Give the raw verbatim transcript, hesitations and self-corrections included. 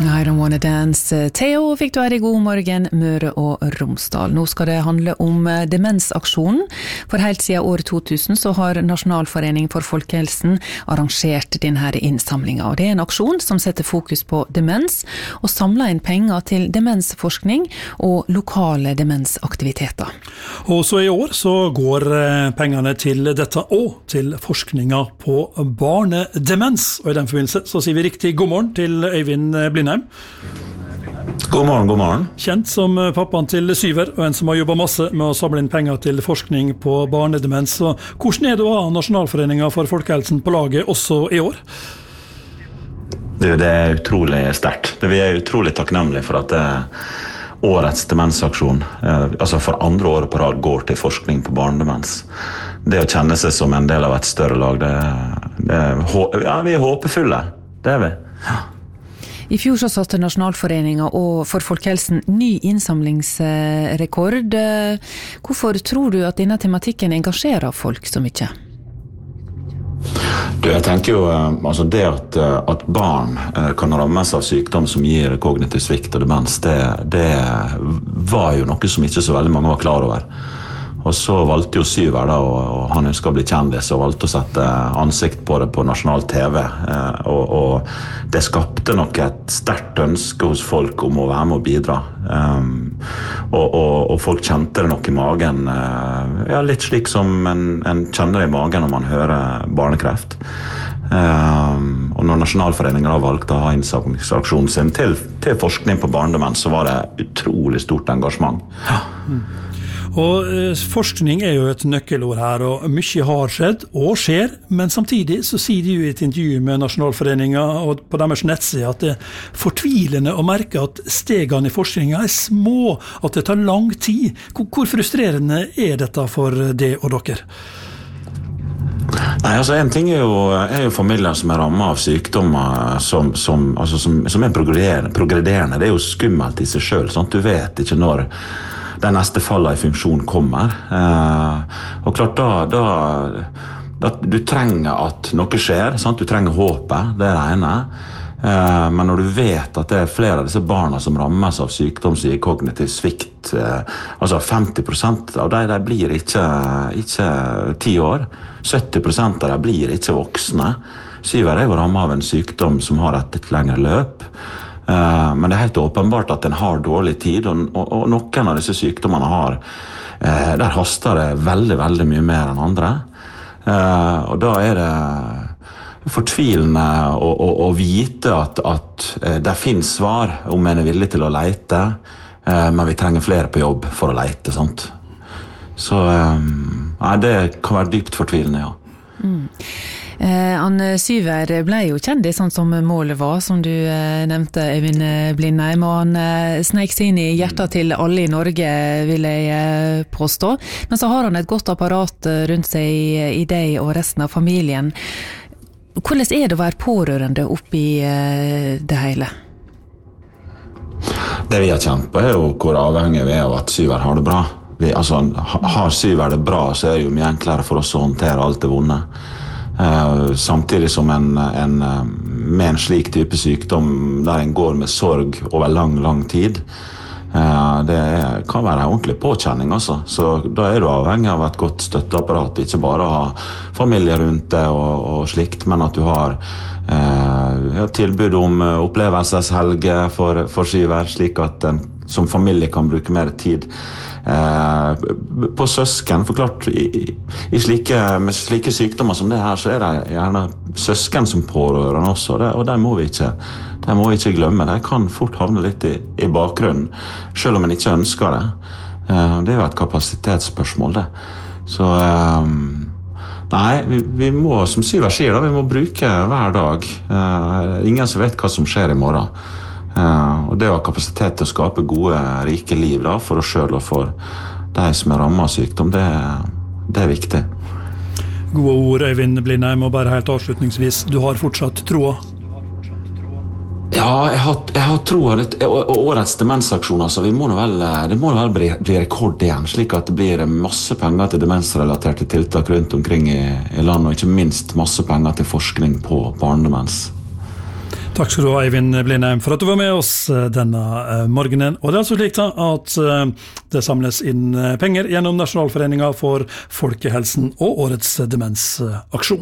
I don't wanna dance. Theo fikk du her I God morgen, Møre og Romsdal. Nå skal det handle om demensaksjonen. For helt siden år to tusen så har Nasjonalforeningen for Folkehelsen arrangert denne innsamlingen. Og det er en aksjon som setter fokus på demens og samler inn penger til demensforskning og lokale demensaktiviteter. Og så I år så går pengene til dette og til forskninga på barnedemens. Og I den forbindelse så sier vi riktig god morgen til Øyvind Blindheim. God morgen, god morgen. Kjent som pappaen til Syver, og en som har jobbet masse med å samle inn penger til forskning på barnedemens. Så hvordan er det å ha Nasjonalforeningen for Folkehelsen på laget også I år? Det, det er utrolig sterkt. Vi er utrolig takknemlige for at det årets demensaksjon, altså for andre året på rad, går til forskning på barnedemens. Det å kjenne seg som en del av et større lag, det, det, ja, vi er håpefulle. Det er vi. Ja. I fjor så satte Nasjonalforeningen og for Folkehelsen ny innsamlingsrekord. Hvorfor tror du at denne tematikken engasjerer folk så mye? Du, jeg tenker jo, altså det at, at barn kan rammes av sykdom som gir kognitiv svikt og demens, det, det var jo noe som ikke så veldig mange var klar over. Og så valgte jo Syver da, og han ønsket å bli kjendis, og valgte å sette ansikt på det på nasjonal T V. Og, og det skapte nok et sterkt ønske hos folk om å være med og bidra. Um, og, og, og folk kjente det nok I magen, uh, ja, litt slik som en, en kjenner det I magen når man hører barnekreft. Um, og når Nasjonalforeningen da valgte å ha innsamlingsaksjonen sin til, til forskning på barndemens, så var det utrolig stort engasjement. Ja. Mm. Og eh, forskning er jo et nøkkelord her, og mye har skjedd og skjer, men samtidig så sier de jo I et intervju med Nasjonalforeningen og på deres nettside at det er fortvilende å merke at stegene I forskningen er små, at det tar lang tid. Hvor, hvor frustrerende er dette for det og dere? Nei, altså en ting er jo, er jo familier som er rammet av sykdommer som, som, altså som, som er progrederende. progrederende. Det er jo skummelt I seg selv, sant? Du vet ikke når den neste fallet I funksjon kommer. Eh, og klart da, da, da du trenger at noe skjer, sant? Du trenger håpet, det er det ene. Eh, men når du vet at det er flere av disse barna som rammes av sykdom som gir kognitiv svikt, eh, altså femti prosent av dem de blir ikke, ikke ti år, sytti prosent av dem blir ikke voksne. Syver er jo rammet av en sykdom som har et litt lengre løp. Uh, men det er helt åpenbart at den har dårlig tid, og, og, og noen av disse sykdommene har, uh, der haster det veldig, veldig mye mer enn andre. Uh, og da er det fortvilende å, å, å vite at, at uh, det finnes svar om en er villig til å lete, uh, men vi trenger flere på jobb for å lete, sant? Så um, nei, det kan være dypt fortvilende, ja. Mm. Eh, han Syver ble jo kjendis sånn som målet var, som du eh, nevnte, Øyvind Blindheim, og han eh, snek seg inn I hjertet til alle I Norge, vil jeg eh, påstå. Men så har han et godt apparat rundt seg I, I deg og resten av familien. Hvordan er det å være pårørende oppi eh, det hele? Det vi har kjent på er jo hvor avhengig vi er av at Syver har det bra. Vi, altså, har Syver det bra, så er det jo mye enklere for oss å håndtere alt det vonde. Uh, samtidig som en, en, med en slik type sykdom der en går med sorg over lang, lang tid, uh, det er, kan være en ordentlig påkjenning altså. Så da er du avhengig av et godt støtteapparat, ikke bare å ha familie rundt det og, og slikt, men at du har uh, tilbud om opplevelseshelge for, for Syver, slik at en som familie kan bruke mer tid eh, på søsken. For klart, i, i slike, med slike sykdommer som det her, så er det gjerne søsken som pårørende også, det, og det må vi ikke, det må vi ikke glemme. Det kan fort havne litt i, i bakgrunnen, selv om en ikke ønsker det. Eh, det er jo et kapasitetsspørsmål, det. Så eh, nei, vi, vi må, som Syver sier, da, vi må bruke hver dag. Eh, ingen som vet hva som skjer I morgen. Uh, og det å ha kapasitet til å skape gode, rike liv da, for oss selv og for de som er rammet av sykdom, det, det er viktig. Gode ord, Øyvind Blindheim, og bare helt avslutningsvis, du har fortsatt troa? Ja, jeg har, jeg har troa litt, og årets demensaksjon, altså, vi må nå vel, det må nå vel bli, bli rekord igjen, slik at det blir masse penger til demensrelaterte tiltak rundt omkring I, I landet, og ikke minst masse penger til forskning på barndemens. Takk skal du ha, Eivind Blindheim, for at du var med oss denne morgenen. Og det er altså slik da at det samles inn penger gjennom Nasjonalforeningen for folkehelsen og årets demensaksjon.